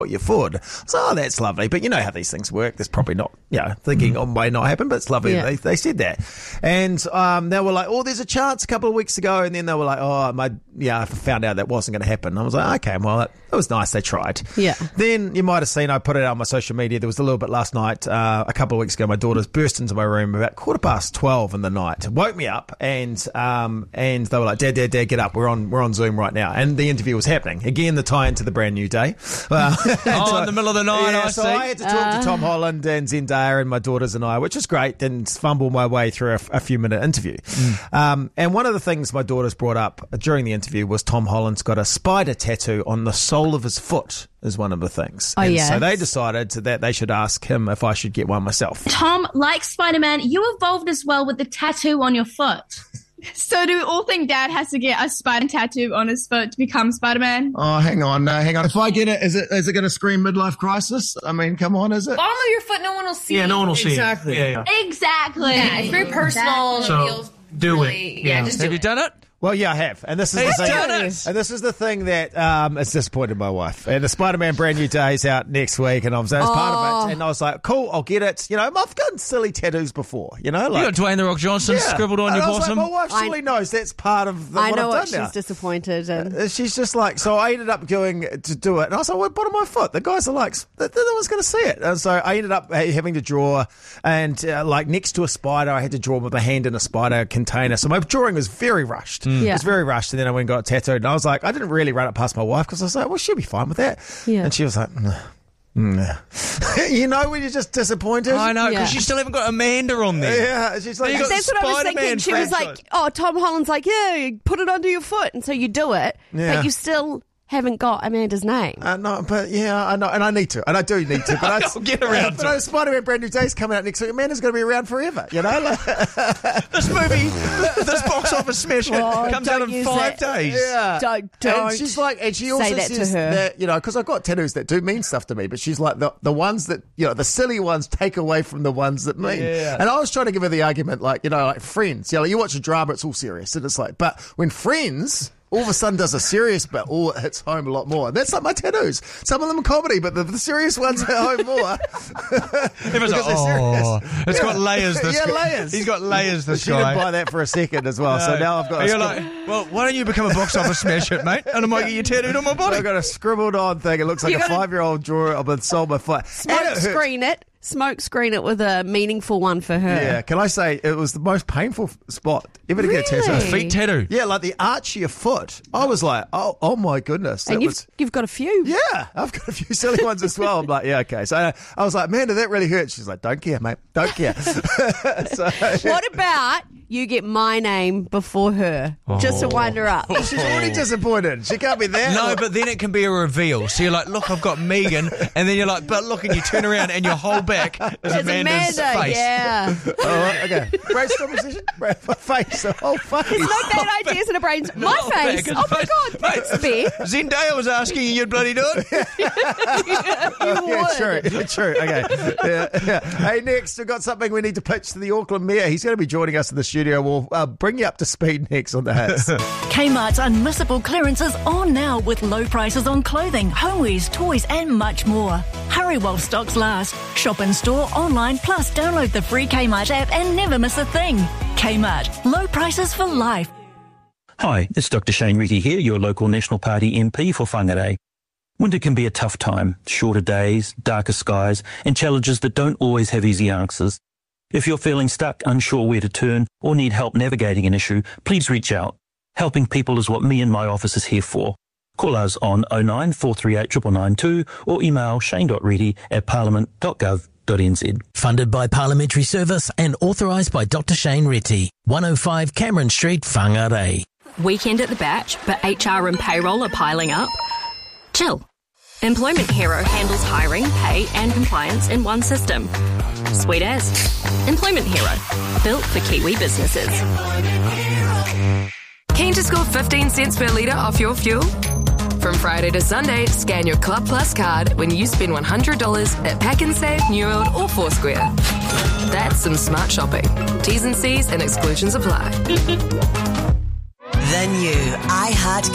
your foot. So that's lovely. But you know how these things work. There's probably not, thinking it may not happen, but it's lovely. Yeah. They said that. And they were like, there's a chance a couple of weeks ago. And then they were like, I found out that wasn't going to happen. I was like, okay, well, it was nice. They tried. Yeah. Then you might have seen, I put it out on my social media. There was a little bit last night. A couple of weeks ago, my daughters burst into my room about 12:15 in the night, woke me up, and they were like, Dad, get up. We're on Zoom right now. And the interview was happening. Again, the tie into the Brand New Day. In the middle of the night, so I had to talk to Tom Holland and Zendaya and my daughters and I, which is great, and fumble my way through a few-minute interview. And one of the things my daughters brought up during the interview was Tom Holland's got a spider tattoo on the sole of his foot, is one of the things. Oh, yes. So they decided that they should ask him if I should get one myself. Tom, like Spider-Man, you evolved as well with the tattoo on your foot. So do we all think Dad has to get a spider tattoo on his foot to become Spider-Man? Oh, hang on. If I get it, is it going to scream midlife crisis? I mean, come on, is it? Bottom of your foot, no one will see. Yeah, no one will see. Exactly. Yeah. Exactly. Yeah, it's very personal. So, And it feels do really, it. Yeah, just do Have you it. done it? Well, yeah, I have. And this is He's the thing. done it. And this is the thing that has disappointed my wife. And the Spider-Man Brand New Day is out next week, and I was part of it. And I was like, cool, I'll get it. You know, I've gotten silly tattoos before. You know, like You got Dwayne The Rock Johnson scribbled on your I was bottom. Like, my wife surely knows that's part of I what know I've what done now. she's disappointed in. She's just like, so I ended up going to do it, and I was like, what bottom of my foot? The guys are like, no one's going to see it. And so I ended up having to draw, and like next to a spider, I had to draw with my hand in a spider container. So my drawing was very rushed. It was very rushed, and then I went and got it tattooed, and I was like, I didn't really run it past my wife because I was like, well, she'll be fine with that. Yeah. And she was like, nah. You know when you're just disappointed? I know, because Yeah. you still haven't got Amanda on there. Yeah, she's like, You got That's what I was Spider-Man thinking. She was franchise. like, Tom Holland's like, yeah, put it under your foot. And so you do it, Yeah. but you still haven't got Amanda's name. no, but yeah, I know, and I need to, and I do need to. But I'll get around to it. Spider-Man Brand New Day's coming out next week. Amanda's going to be around forever, you know? Like, This movie, this box office smash hit, comes out don't in use 5 it. days. yeah. Don't And she's like, and she also say that to says her. that, you know, because I've got tattoos that do mean stuff to me, but she's like, the ones that, you know, the silly ones take away from the ones that mean. Yeah. And I was trying to give her the argument, like, you know, like Friends. You know, like you watch a drama, it's all serious. And it's like, but when Friends all of a sudden does a serious bit, it hits home a lot more. And that's like my tattoos. Some of them are comedy, but the serious ones hit home more. Everyone's like, Because they're serious. it's got layers. This Yeah, guy. layers. He's got layers, this She guy. didn't buy that for a second as well. So now I've got And you're like, well, why don't you become a box office smash hit, mate? And I might get you tattooed on my body. I've got a scribbled on thing. It looks like You a gotta- 5-year-old drawing of a soul my foot. And it hurts. Smoke screen it with a meaningful one for her. Yeah, can I say it was the most painful spot ever to get a tattoo. Really? Feet tattoo. Yeah, like the arch of your foot. I was like, oh my goodness. And That you've got a few. yeah, I've got a few silly ones as well. I'm like, yeah, okay. So I was like, man, did that really hurt? She's like, don't care, mate. Don't care. So, What about you get my name before her, just to wind her up? she's already disappointed. She can't be there. No, but then it can be a reveal. So you're like, look, I've got Megan. And then you're like, but look, and you turn around and your whole back is It's Amanda's Amanda, face. yeah. All right, okay. Brainstorm position. Face. The whole face. There's no bad ideas in a brain. My Oh, face. back Oh and my face. God, thanks, Bear. Zendaya was asking you, you'd bloody do it. Yeah, true. Okay. Yeah. Hey, next, we've got something we need to pitch to the Auckland Mayor. He's going to be joining us in the studio. We'll bring you up to speed next on the hits. Kmart's unmissable clearances on now with low prices on clothing, homewares, toys and much more. Hurry while stocks last. Shop in store, online, plus download the free Kmart app and never miss a thing. Kmart. Low prices for life. Hi, it's Dr. Shane Ritty here, your local National Party MP for Whangarei. Winter can be a tough time, shorter days, darker skies, and challenges that don't always have easy answers. If you're feeling stuck, unsure where to turn, or need help navigating an issue, please reach out. Helping people is what me and my office is here for. Call us on 09 438 9992 or email shane.reddy@parliament.gov.nz. Funded by Parliamentary Service and authorised by Dr. Shane Ritty. 105 Cameron Street, Whangarei. Weekend at the batch, but HR and payroll are piling up? Chill. Employment Hero handles hiring, pay and compliance in one system. Sweet as. Employment Hero. Built for Kiwi businesses. Keen to score 15 cents per litre off your fuel? From Friday to Sunday, scan your Club Plus card when you spend $100 at Pack and Save, New World or Foursquare. That's some smart shopping. T's and C's and exclusions apply. The new iHeart